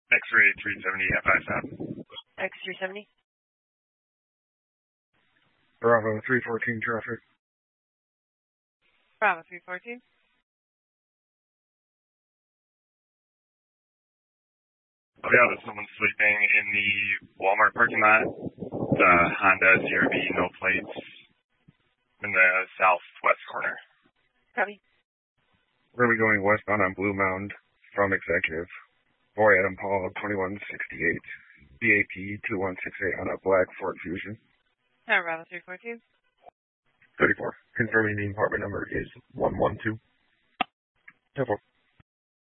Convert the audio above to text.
X-ray 370 FI7. X370. Bravo 314 traffic. Bravo 314. Oh yeah, there's someone sleeping in the Walmart parking lot. The Honda CRV, no plates, in the southwest corner. Copy. Where are we going westbound on Blue Mound from Executive? Boy Adam Paul 2168. BAP 2168 on a black Ford Fusion. Bravo 314. 34. Confirming the apartment number is 112. 10-4.